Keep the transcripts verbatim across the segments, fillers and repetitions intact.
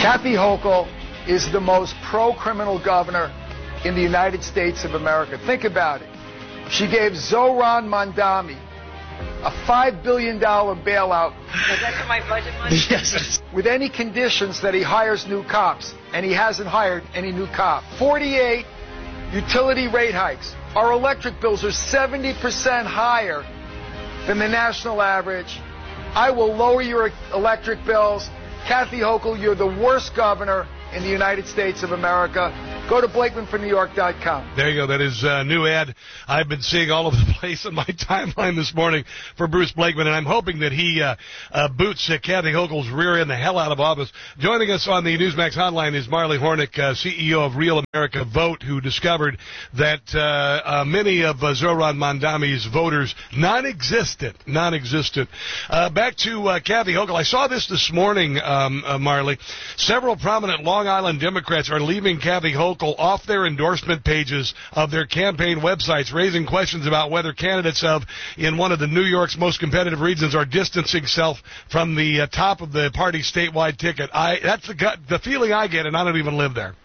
Kathy Hochul is the most pro-criminal governor in the United States of America. Think about it. She gave Zoran Mondami a five billion dollars bailout. Is that for my budget money? Yes. With any conditions that he hires new cops, and he hasn't hired any new cops. forty-eight utility rate hikes. Our electric bills are seventy percent higher than the national average. I will lower your electric bills. Kathy Hochul, you're the worst governor in the United States of America. Go to Blakeman For New York dot com. There you go. That is a new ad I've been seeing all over the place on my timeline this morning for Bruce Blakeman, and I'm hoping that he uh, uh, boots uh, Kathy Hochul's rear end the hell out of office. Joining us on the Newsmax hotline is Marley Hornick, uh, C E O of Real America Vote, who discovered that uh, uh, many of uh, Zoran Mondami's voters non-existent, non-existent. Uh, back to uh, Kathy Hochul. I saw this this morning, um, uh, Marley. Several prominent Long Island Democrats are leaving Kathy Hochul off their endorsement pages of their campaign websites, raising questions about whether candidates of in one of the New York's most competitive regions are distancing self from the uh, top of the party's statewide ticket. I that's the gut, the feeling I get, and I don't even live there.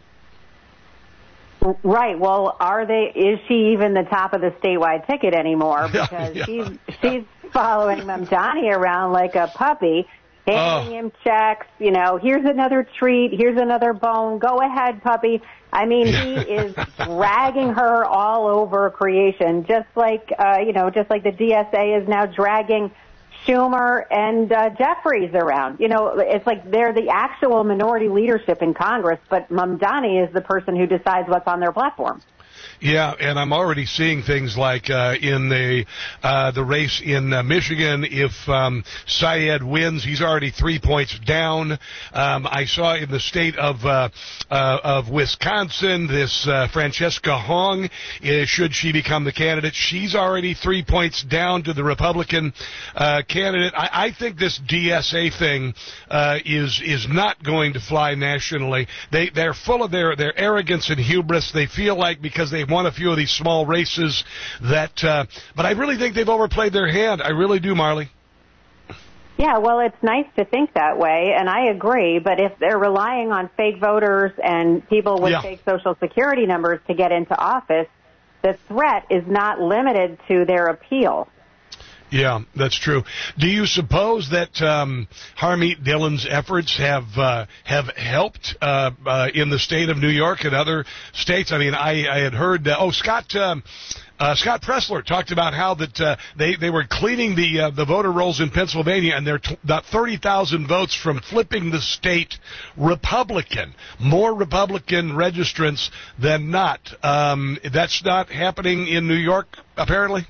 Right. Well, are they? Is she even the top of the statewide ticket anymore? Because yeah, yeah. she's she's following Mamdani around like a puppy. Handing oh. him checks, you know, here's another treat, here's another bone, go ahead, puppy. I mean, he is dragging her all over creation, just like, uh, you know, just like the D S A is now dragging Schumer and uh, Jeffries around. You know, it's like they're the actual minority leadership in Congress, but Mamdani is the person who decides what's on their platform. Yeah, and I'm already seeing things like uh, in the uh, the race in uh, Michigan, if um, Syed wins, he's already three points down. Um, I saw in the state of uh, uh, of Wisconsin, this uh, Francesca Hong, uh, should she become the candidate, she's already three points down to the Republican uh, candidate. I, I think this D S A thing uh, is is not going to fly nationally. They they're full of their their arrogance and hubris. They feel like because they've won a few of these small races that, uh, but I really think they've overplayed their hand. I really do, Marley. Yeah, well, it's nice to think that way, and I agree, but if they're relying on fake voters and people with yeah. fake Social Security numbers to get into office, the threat is not limited to their appeal. Yeah, that's true. Do you suppose that um, Harmeet Dillon's efforts have uh, have helped uh, uh, in the state of New York and other states? I mean, I, I had heard, uh, oh, Scott um, uh, Scott Pressler talked about how that uh, they they were cleaning the uh, the voter rolls in Pennsylvania, and they're t- about thirty thousand votes from flipping the state Republican, more Republican registrants than not. Um, that's not happening in New York, apparently.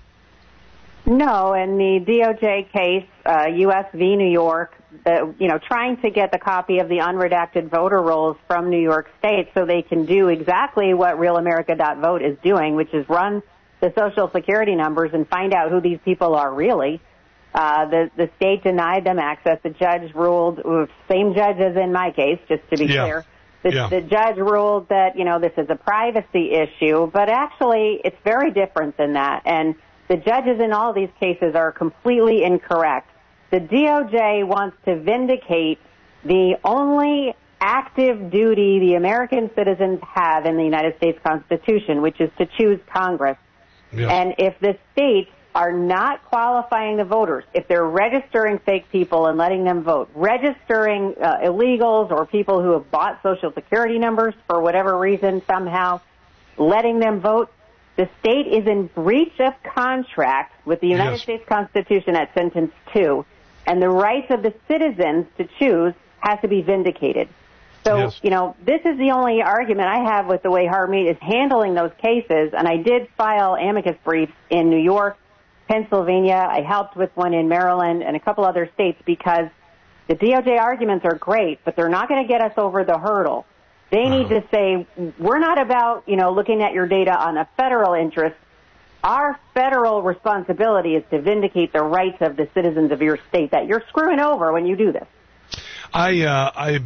No, in the D O J case, uh, U S v. New York, the, you know, trying to get the copy of the unredacted voter rolls from New York State so they can do exactly what Real America dot vote is doing, which is run the Social Security numbers and find out who these people are really. Uh, the, the state denied them access. The judge ruled, same judge as in my case, just to be yeah. clear. The, yeah. the judge ruled that, you know, this is a privacy issue, but actually it's very different than that. And the judges in all these cases are completely incorrect. The D O J wants to vindicate the only active duty the American citizens have in the United States Constitution, which is to choose Congress. Yeah. And if the states are not qualifying the voters, if they're registering fake people and letting them vote, registering uh, illegals or people who have bought Social Security numbers for whatever reason somehow, letting them vote, the state is in breach of contract with the United yes. States Constitution at sentence two, and the rights of the citizens to choose has to be vindicated. So, yes. you know, this is the only argument I have with the way Harmeet is handling those cases, and I did file amicus briefs in New York, Pennsylvania. I helped with one in Maryland and a couple other states because the D O J arguments are great, but they're not going to get us over the hurdle. They need to say, we're not about, you know, looking at your data on a federal interest. Our federal responsibility is to vindicate the rights of the citizens of your state that you're screwing over when you do this. I uh, I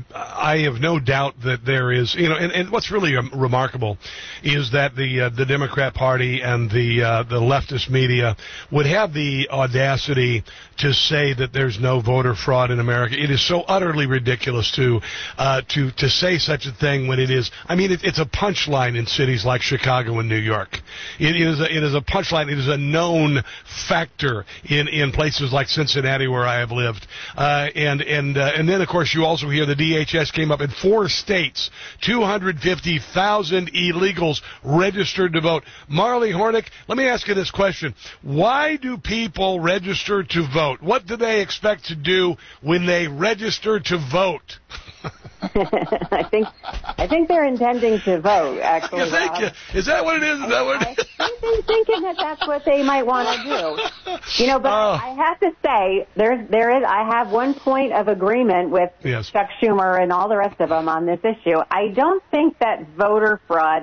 I have no doubt that there is, you know, and, and what's really um, remarkable is that the uh, the Democrat Party and the uh, the leftist media would have the audacity to say that there's no voter fraud in America. It is so utterly ridiculous to uh, to to say such a thing when it is. I mean, it, it's a punchline in cities like Chicago and New York. It is a, it is a punchline. It is a known factor in in places like Cincinnati, where I have lived. Uh, and and uh, and then of course you also hear the D H S came up in four states, two hundred fifty thousand illegals registered to vote. Marley Hornick, let me ask you this question: why do people register to vote? What do they expect to do when they register to vote? I think I think they're intending to vote. Actually, you think, uh, is that what it is? Is that what it is? I think they're thinking that that's what they might want to do. You know, but oh. I have to say, there's there is. I have one point of agreement with yes. Chuck Schumer and all the rest of them on this issue. I don't think that voter fraud